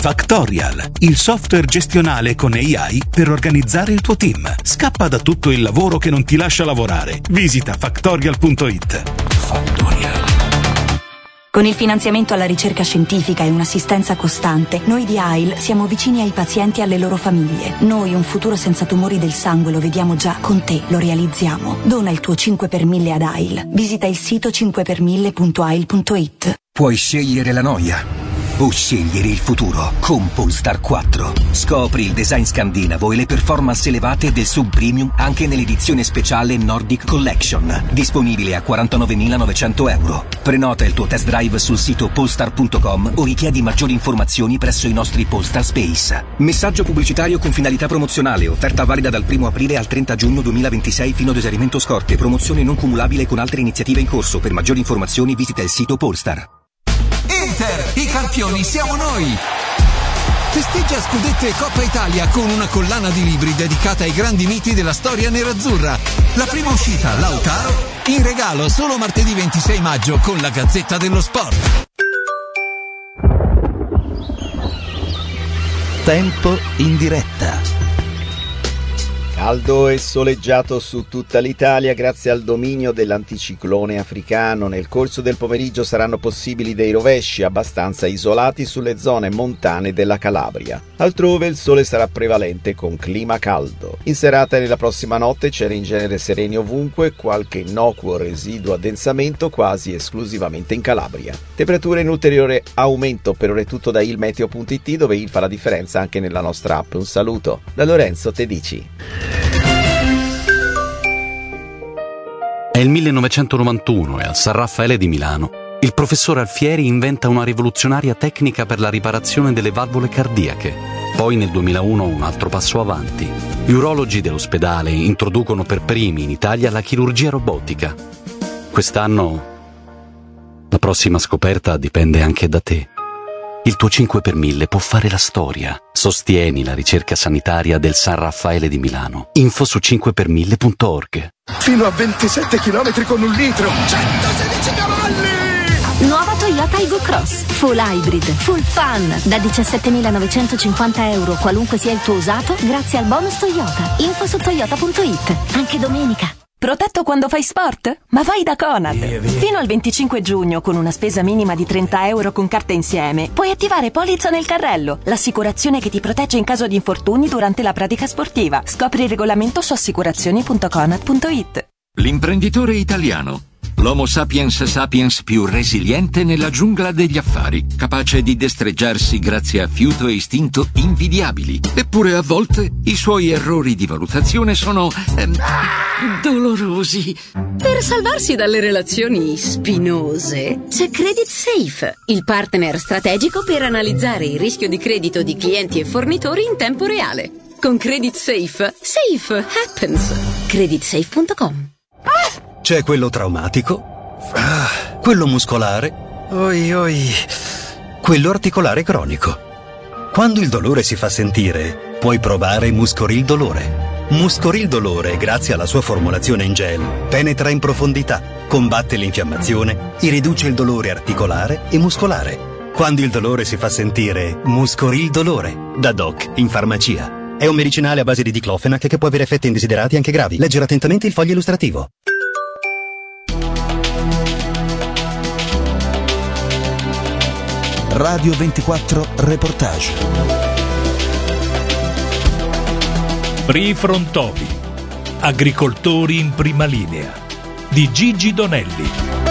Factorial, il software gestionale con AI per organizzare il tuo team. Scappa da tutto il lavoro che non ti lascia lavorare. Visita factorial.it. Factorial. Con il finanziamento alla ricerca scientifica e un'assistenza costante, noi di AIL siamo vicini ai pazienti e alle loro famiglie. Noi un futuro senza tumori del sangue lo vediamo già, con te lo realizziamo. Dona il tuo 5 per 1000 ad AIL. Visita il sito 5per1000.ail.it. Puoi scegliere la noia o scegliere il futuro con Polestar 4. Scopri il design scandinavo e le performance elevate del sub premium anche nell'edizione speciale Nordic Collection, disponibile a 49.900 euro. Prenota il tuo test drive sul sito polestar.com o richiedi maggiori informazioni presso i nostri Polestar Space. Messaggio pubblicitario con finalità promozionale, offerta valida dal 1 aprile al 30 giugno 2026 fino ad esaurimento scorte, promozione non cumulabile con altre iniziative in corso. Per maggiori informazioni visita il sito Polestar. Inter, i campioni siamo noi! Festeggia scudetto e Coppa Italia con una collana di libri dedicata ai grandi miti della storia nerazzurra. La prima uscita, Lautaro, in regalo solo martedì 26 maggio con la Gazzetta dello Sport. Tempo in diretta. Caldo e soleggiato su tutta l'Italia grazie al dominio dell'anticiclone africano. Nel corso del pomeriggio saranno possibili dei rovesci abbastanza isolati sulle zone montane della Calabria. Altrove il sole sarà prevalente con clima caldo. In serata e nella prossima notte cieli in genere sereni ovunque, qualche innocuo residuo addensamento quasi esclusivamente in Calabria. Temperature in ulteriore aumento. Per ora è tutto da ilmeteo.it, dove il fa la differenza anche nella nostra app. Un saluto da Lorenzo Tedici. È il 1991 e al San Raffaele di Milano il professor Alfieri inventa una rivoluzionaria tecnica per la riparazione delle valvole cardiache. Poi nel 2001 un altro passo avanti. Gli urologi dell'ospedale introducono per primi in Italia la chirurgia robotica. Quest'anno la prossima scoperta dipende anche da te. Il tuo 5 per 1000 può fare la storia. Sostieni la ricerca sanitaria del San Raffaele di Milano. Info su 5per1000.org. Fino a 27 km con un litro. 116 cavalli! Nuova Toyota Aygo Cross. Full hybrid, full fun. Da 17.950 euro, qualunque sia il tuo usato, grazie al bonus Toyota. Info su toyota.it. Anche domenica. Protetto quando fai sport? Ma vai da Conad! Fino al 25 giugno, con una spesa minima di 30 euro con carta insieme, puoi attivare Polizza nel carrello, l'assicurazione che ti protegge in caso di infortuni durante la pratica sportiva. Scopri il regolamento su assicurazioni.conad.it. L'imprenditore italiano. L'Homo sapiens sapiens più resiliente nella giungla degli affari, capace di destreggiarsi grazie a fiuto e istinto invidiabili. Eppure a volte i suoi errori di valutazione sono dolorosi. Per salvarsi dalle relazioni spinose c'è Credit Safe, il partner strategico per analizzare il rischio di credito di clienti e fornitori in tempo reale. Con Credit Safe, safe happens. Creditsafe.com. C'è quello traumatico, quello muscolare, quello articolare cronico. Quando il dolore si fa sentire, puoi provare Muscoril Dolore. Muscoril Dolore, grazie alla sua formulazione in gel, penetra in profondità, combatte l'infiammazione e riduce il dolore articolare e muscolare. Quando il dolore si fa sentire, Muscoril Dolore, da Doc in farmacia. È un medicinale a base di diclofenac che può avere effetti indesiderati anche gravi. Leggere attentamente il foglio illustrativo. Radio 24 Reportage. Prefrontovi. Agricoltori in prima linea di Gigi Donelli.